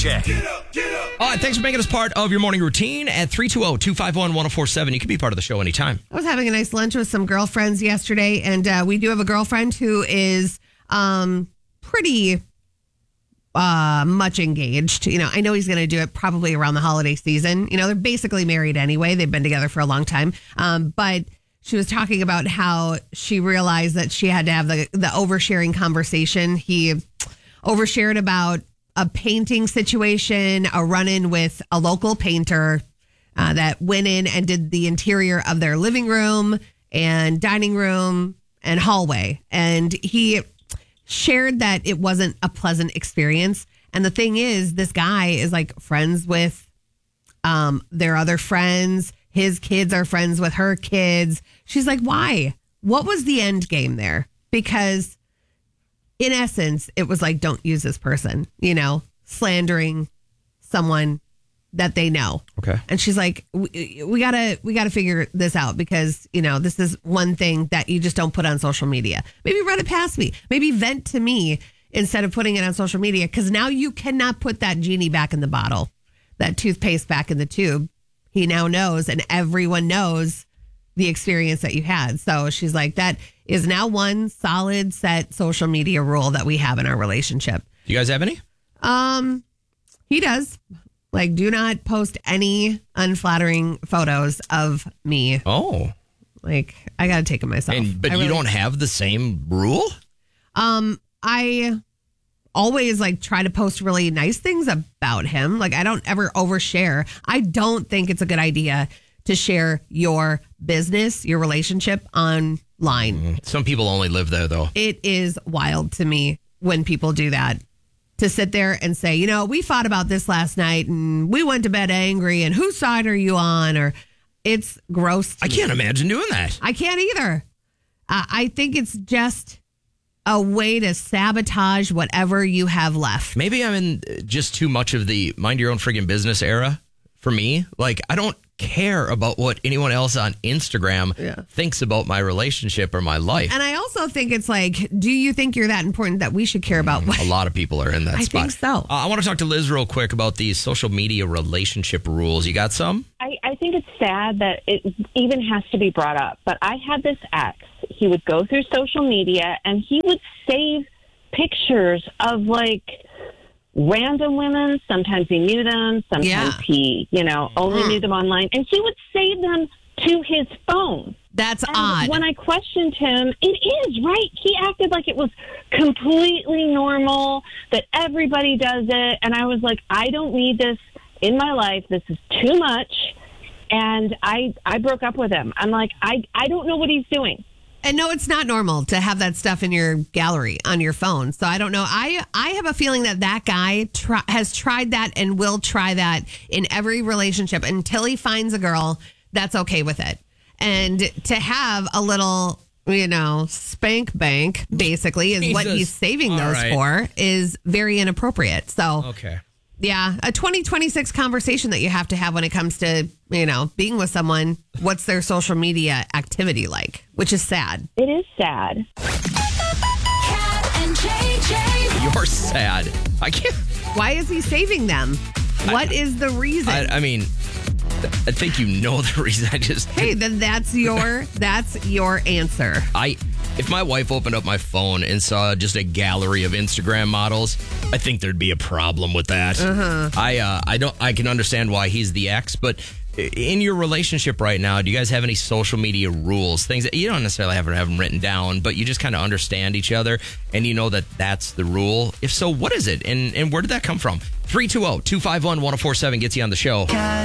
Jack. All right, thanks for making us part of your morning routine at 320-251-1047. You can be part of the show anytime. I was having a nice lunch with some girlfriends yesterday, and we do have a girlfriend who is pretty much engaged. You know, I know he's going to do it probably around the holiday season. You know, they're basically married anyway. They've been together for a long time. But she was talking about how she realized that she had to have the oversharing conversation. He overshared about a painting situation, a run-in with a local painter that went in and did the interior of their living room and dining room and hallway. And he shared that it wasn't a pleasant experience. And the thing is, this guy is like friends with their other friends. His kids are friends with her kids. She's like, why? What was the end game there? Because in essence, it was like, don't use this person, you know, slandering someone that they know. Okay. And she's like, we gotta figure this out because, you know, this is one thing that you just don't put on social media. Maybe run it past me. Maybe vent to me instead of putting it on social media. Because now you cannot put that genie back in the bottle, that toothpaste back in the tube. He now knows, and everyone knows the experience that you had. So she's like, that is now one solid set social media rule that we have in our relationship. Do you guys have any? He does. Like, do not post any unflattering photos of me. Oh. Like, I got to take it myself. But you don't have the same rule? I always like try to post really nice things about him. Like, I don't ever overshare. I don't think it's a good idea to share your business, your relationship online. Some people only live there, though. It is wild to me when people do that. To sit there and say, you know, we fought about this last night and we went to bed angry and whose side are you on? Or it's gross to me. I can't imagine doing that. I can't either. I think it's just a way to sabotage whatever you have left. Maybe I'm in just too much of the mind your own friggin' business era for me. Like, I don't care about what anyone else on Instagram thinks about my relationship or my life. And I also think it's like, do you think you're that important that we should care about what? A lot of people are in that spot. I think so. I want to talk to Liz real quick about these social media relationship rules. You got some? I think it's sad that it even has to be brought up. But I had this ex. He would go through social media and he would save pictures of like random women. Sometimes he knew them. Sometimes he, only knew them online. And he would save them to his phone. That's and odd. When I questioned him, it is, right? He acted like it was completely normal, that everybody does it. And I was like, I don't need this in my life. This is too much. And I broke up with him. I'm like, I don't know what he's doing. And no, it's not normal to have that stuff in your gallery on your phone. So I don't know. I have a feeling that guy has tried that and will try that in every relationship until he finds a girl that's okay with it. And to have a little, spank bank, basically, is what he's saving those for, is very inappropriate. So, okay. Yeah, a 2026 conversation that you have to have when it comes to, being with someone. What's their social media activity like? Which is sad. It is sad. Kat and JJ. You're sad. I can't. Why is he saving them? What is the reason? I mean, I think you know the reason. Hey, then that's your answer. If my wife opened up my phone and saw just a gallery of Instagram models, I think there'd be a problem with that. I can understand why he's the ex, but in your relationship right now, do you guys have any social media rules? Things that you don't necessarily have them written down, but you just kind of understand each other and you know that that's the rule? If so, what is it? And where did that come from? 320-251-1047 gets you on the show.